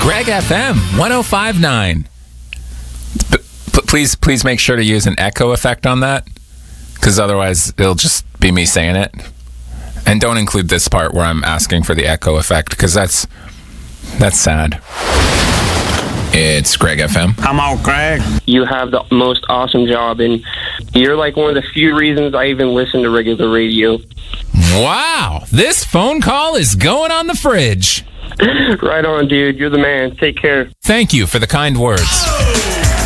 Greg FM 105.9. Please make sure to use an echo effect on that, because otherwise it'll just be me saying it. And don't include this part where I'm asking for the echo effect, because that's sad. It's Greg FM. Come on, Greg. You have the most awesome job, and you're like one of the few reasons I even listen to regular radio. Wow, this phone call is going on the fridge. Right on, dude. You're the man. Take care. Thank you for the kind words.